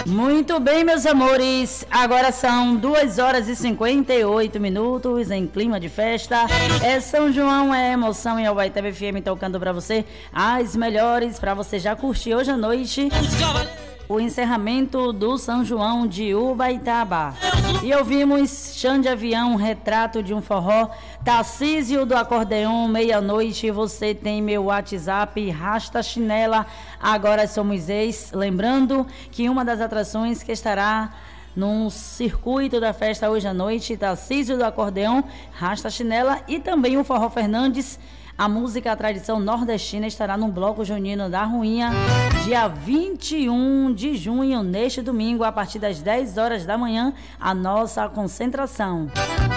Muito bem, meus amores, agora são 2h58 em clima de festa. É São João, é emoção, e a Ubaitaba FM tocando pra você as melhores, pra você já curtir hoje à noite o encerramento do São João de Ubaitaba. E ouvimos Chão de Avião, Retrato de um Forró, Tarcísio do Acordeon, Meia-Noite, Você Tem Meu WhatsApp, Rasta Chinela, Agora Somos Ex. Lembrando que uma das atrações que estará no circuito da festa hoje à noite, Tarcísio do Acordeon, Rasta Chinela e também o Forró Fernandes. A música, a tradição nordestina, estará no Bloco Junino da Ruinha, dia 21 de junho, neste domingo, a partir das 10 horas da manhã, a nossa concentração.